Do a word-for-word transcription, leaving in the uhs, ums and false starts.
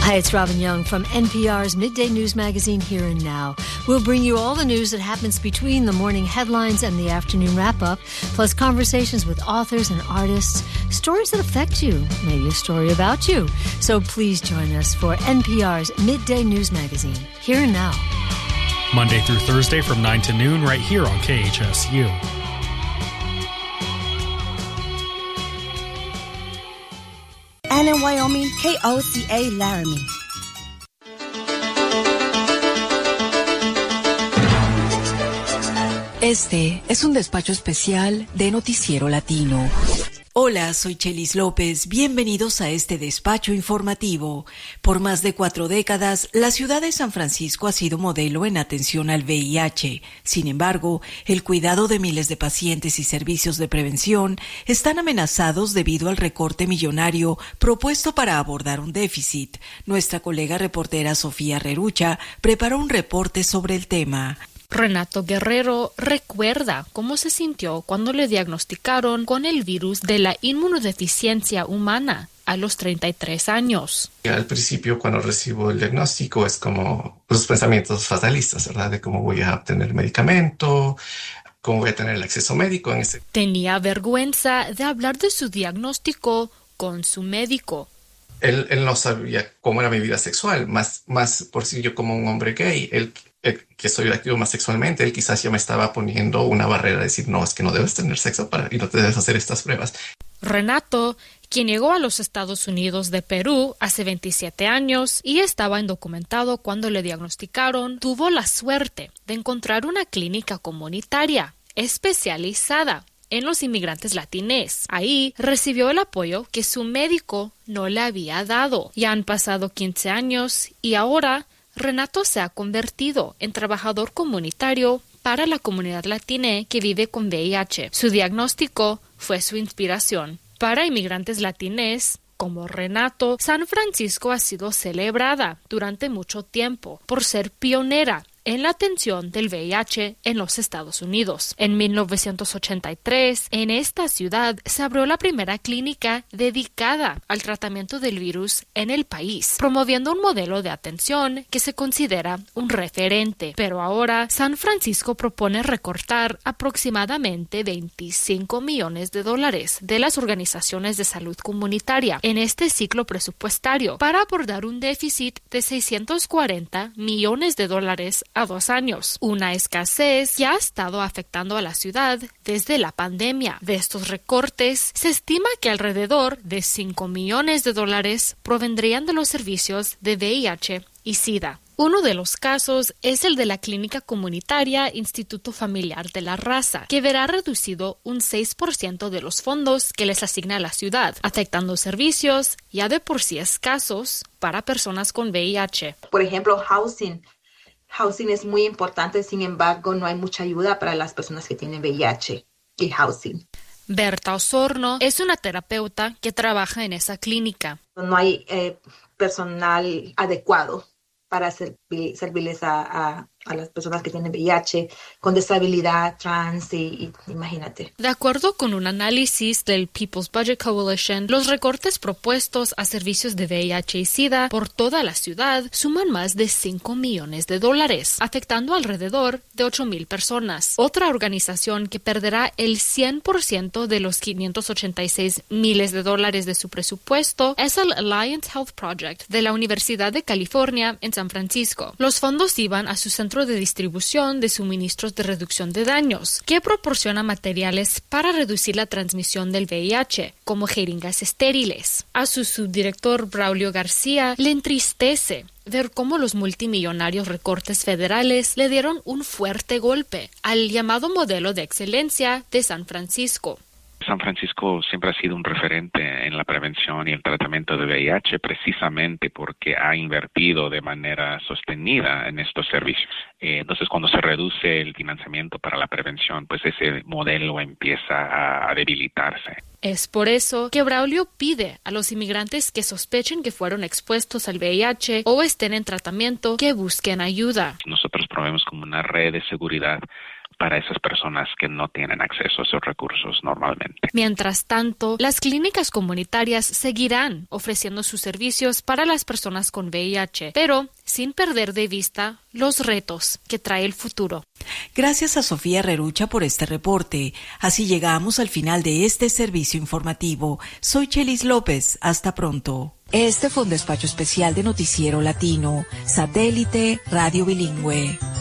Hi, it's Robin Young from N P R's Midday News Magazine Here and Now. We'll bring you all the news that happens between the morning headlines and the afternoon wrap-up, plus conversations with authors and artists, stories that affect you, maybe a story about you. So please join us for N P R's Midday News Magazine Here and Now. Monday through Thursday from nine to noon right here on K H S U. And in Wyoming, K O C A Laramie. Este es un despacho especial de Noticiero Latino. Hola, soy Chelis López. Bienvenidos a este despacho informativo. Por más de cuatro décadas, la ciudad de San Francisco ha sido modelo en atención al V I H. Sin embargo, el cuidado de miles de pacientes y servicios de prevención están amenazados debido al recorte millonario propuesto para abordar un déficit. Nuestra colega reportera Sofía Rerucha preparó un reporte sobre el tema. Renato Guerrero recuerda cómo se sintió cuando le diagnosticaron con el virus de la inmunodeficiencia humana a los treinta y tres años. Al principio, cuando recibo el diagnóstico, es como los pensamientos fatalistas, ¿verdad? De cómo voy a obtener medicamento, cómo voy a tener el acceso médico. En ese... Tenía vergüenza de hablar de su diagnóstico con su médico. Él, él no sabía cómo era mi vida sexual, más, más por si yo como un hombre gay, él... que soy activo más sexualmente, él quizás ya me estaba poniendo una barrera de decir, no, es que no debes tener sexo para, y no te debes hacer estas pruebas. Renato, quien llegó a los Estados Unidos de Perú hace veintisiete años y estaba indocumentado cuando le diagnosticaron, tuvo la suerte de encontrar una clínica comunitaria especializada en los inmigrantes latinés. Ahí recibió el apoyo que su médico no le había dado. Ya han pasado quince años y ahora Renato se ha convertido en trabajador comunitario para la comunidad latina que vive con V I H. Su diagnóstico fue su inspiración. Para inmigrantes latinés como Renato, San Francisco ha sido celebrada durante mucho tiempo por ser pionera en la atención del V I H en los Estados Unidos. En mil novecientos ochenta y tres, en esta ciudad se abrió la primera clínica dedicada al tratamiento del virus en el país, promoviendo un modelo de atención que se considera un referente. Pero ahora, San Francisco propone recortar aproximadamente veinticinco millones de dólares de las organizaciones de salud comunitaria en este ciclo presupuestario para abordar un déficit de seiscientos cuarenta millones de dólares a dos años, una escasez que ha estado afectando a la ciudad desde la pandemia. De estos recortes, se estima que alrededor de cinco millones de dólares provendrían de los servicios de V I H y SIDA. Uno de los casos es el de la clínica comunitaria Instituto Familiar de la Raza, que verá reducido un seis por ciento de los fondos que les asigna la ciudad, afectando servicios ya de por sí escasos para personas con V I H. Por ejemplo, housing. Housing es muy importante, sin embargo, no hay mucha ayuda para las personas que tienen V I H y housing. Berta Osorno es una terapeuta que trabaja en esa clínica. No hay eh, personal adecuado para servir, servirles a, a, a las personas que tienen V I H, con disabilidad, trans y, y imagínate. De acuerdo con un análisis del People's Budget Coalition, los recortes propuestos a servicios de V I H y SIDA por toda la ciudad suman más de cinco millones de dólares, afectando alrededor de ocho mil personas. Otra organización que perderá el cien por ciento de los quinientos ochenta y seis miles de dólares de su presupuesto es el Alliance Health Project de la Universidad de California en San Francisco. Los fondos iban a su centro de distribución de suministros de reducción de daños, que proporciona materiales para reducir la transmisión del V I H, como jeringas estériles. A su subdirector Braulio García le entristece ver cómo los multimillonarios recortes federales le dieron un fuerte golpe al llamado modelo de excelencia de San Francisco. San Francisco siempre ha sido un referente en la prevención y el tratamiento de V I H precisamente porque ha invertido de manera sostenida en estos servicios. Eh, entonces, cuando se reduce el financiamiento para la prevención, pues ese modelo empieza a, a debilitarse. Es por eso que Braulio pide a los inmigrantes que sospechen que fueron expuestos al V I H o estén en tratamiento que busquen ayuda. Nosotros promovemos como una red de seguridad para esas personas que no tienen acceso a esos recursos normalmente. Mientras tanto, las clínicas comunitarias seguirán ofreciendo sus servicios para las personas con V I H, pero sin perder de vista los retos que trae el futuro. Gracias a Sofía Rerucha por este reporte. Así llegamos al final de este servicio informativo. Soy Chelis López. Hasta pronto. Este fue un despacho especial de Noticiero Latino, Satélite Radio Bilingüe.